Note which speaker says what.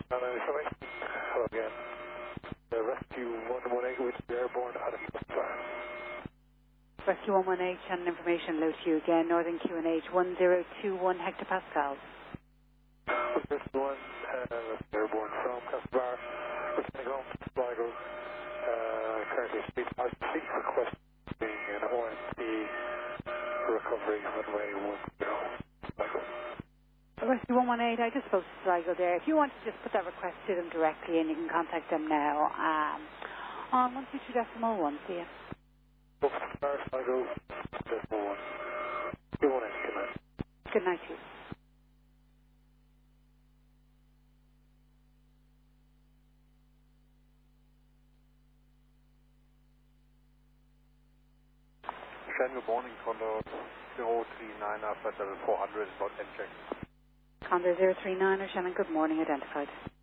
Speaker 1: Hello again. The Rescue 118 with the airborne out of
Speaker 2: Rescue 118, Shannon information low to you again, Northern QNH 1021 hectopascals.
Speaker 1: This one, airborne from Castlebar, returning home to Sligo, currently speed request being an OMC recovery runway 10 Sligo.
Speaker 2: Rescue 118, I just spoke to Sligo there. If you want to just put that request to them directly and you can contact them now on 122.1, see ya.
Speaker 1: Sligo, decimal 1. Good morning, good night.
Speaker 2: Good night to you.
Speaker 1: Shannon, good morning, Condor 039 Alpha level 400 about NJ.
Speaker 2: Condor 039, Shannon, good morning, identified.